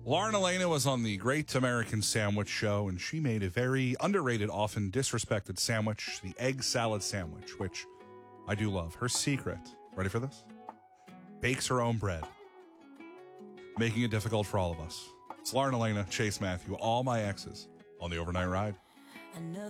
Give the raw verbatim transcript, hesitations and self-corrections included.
Lauren Elena was on the Great American Sandwich Show, and she made a very underrated, often disrespected sandwich, the egg salad sandwich, which I do love. Her secret, ready for this? Bakes her own bread, making it difficult for all of us. It's Lauren Elena, Chase Matthew, all my exes on the overnight ride.